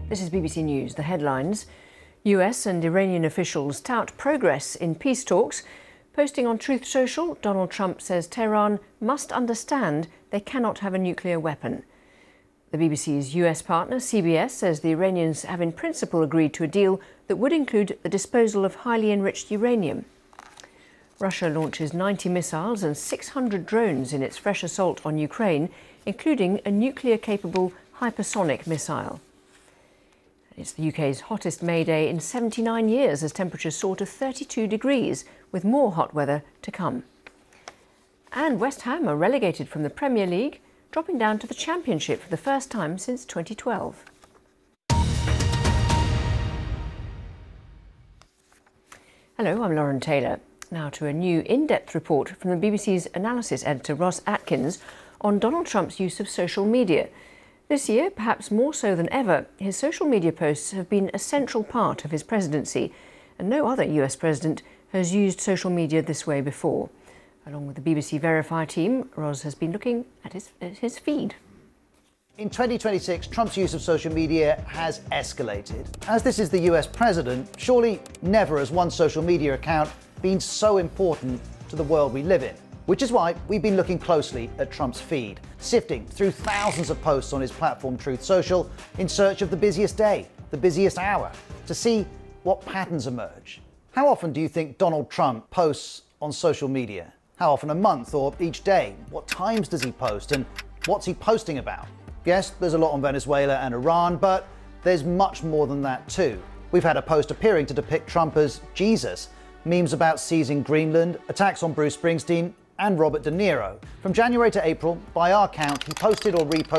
This is BBC News. The headlines. US and Iranian officials tout progress in peace talks. Posting on Truth Social, Donald Trump says Tehran must understand they cannot have a nuclear weapon. The BBC's US partner, CBS, says the Iranians have in principle agreed to a deal that would include the disposal of highly enriched uranium. Russia launches 90 missiles and 600 drones in its fresh assault on Ukraine, including a nuclear-capable hypersonic missile. It's the UK's hottest May Day in 79 years as temperatures soar to 32 degrees, with more hot weather to come. And West Ham are relegated from the Premier League, dropping down to the Championship for the first time since 2012. Hello, I'm Lauren Taylor. Now to a new in-depth report from the BBC's analysis editor Ross Atkins on Donald Trump's use of social media. This year, perhaps more so than ever, his social media posts have been a central part of his presidency, and no other US president has used social media this way before. Along with the BBC Verify team, Ross has been looking at his feed. In 2026, Trump's use of social media has escalated. As this is the US president, surely never has one social media account been so important to the world we live in. Which is why we've been looking closely at Trump's feed, sifting through thousands of posts on his platform Truth Social in search of the busiest day, the busiest hour, to see what patterns emerge. How often do you think Donald Trump posts on social media? How often a month or each day? What times does he post and what's he posting about? Yes, there's a lot on Venezuela and Iran, but there's much more than that too. We've had a post appearing to depict Trump as Jesus, memes about seizing Greenland, attacks on Bruce Springsteen and Robert De Niro. From January to April, by our count, he posted or reposted